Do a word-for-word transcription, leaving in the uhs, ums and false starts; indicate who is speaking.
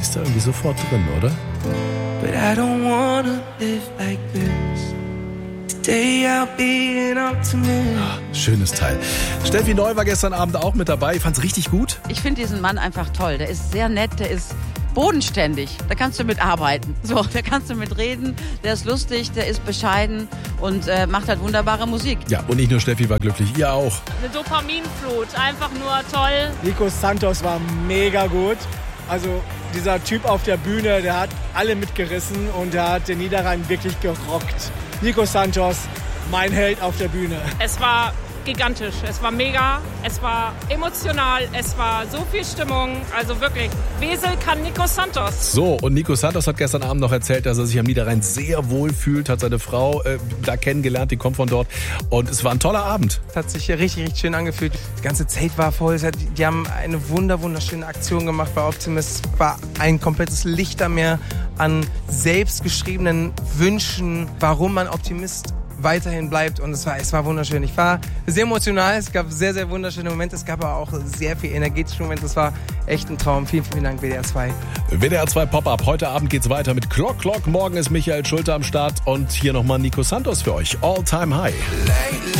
Speaker 1: bist da irgendwie sofort drin, oder?
Speaker 2: But I don't wanna live like this. Today I'll be an optimist.
Speaker 1: Schönes Teil. Steffi Neu war gestern Abend auch mit dabei. Ich fand's richtig gut.
Speaker 3: Ich finde diesen Mann einfach toll. Der ist sehr nett, der ist bodenständig. Da kannst du mit arbeiten. So, da kannst du mit reden. Der ist lustig, der ist bescheiden und äh, macht halt wunderbare Musik.
Speaker 1: Ja, und nicht nur Steffi war glücklich, ihr auch.
Speaker 4: Eine Dopaminflut, einfach nur toll.
Speaker 5: Nico Santos war mega gut. Also dieser Typ auf der Bühne, der hat alle mitgerissen und der hat den Niederrhein wirklich gerockt. Nico Santos, mein Held auf der Bühne.
Speaker 4: Es war gigantisch, es war mega, es war emotional, es war so viel Stimmung. Also wirklich, Wesel kann Nico Santos.
Speaker 1: So, und Nico Santos hat gestern Abend noch erzählt, dass er sich am Niederrhein sehr wohl fühlt, hat seine Frau äh, da kennengelernt, die kommt von dort. Und es war ein toller Abend.
Speaker 6: Es hat sich richtig, richtig schön angefühlt. Das ganze Zelt war voll. Es hat, die haben eine wunder, wunderschöne Aktion gemacht bei Optimist. Es war ein komplettes Lichtermeer an selbstgeschriebenen Wünschen, warum man Optimist weiterhin bleibt, und es war, es war wunderschön. Ich war sehr emotional, es gab sehr, sehr wunderschöne Momente, es gab aber auch sehr viel energetische Momente, es war echt ein Traum. Vielen, vielen Dank, W D R zwei.
Speaker 1: W D R zwei Pop-Up, heute Abend geht's weiter mit Clock Clock, morgen ist Michael Schulte am Start und hier nochmal Nico Santos für euch, All Time High.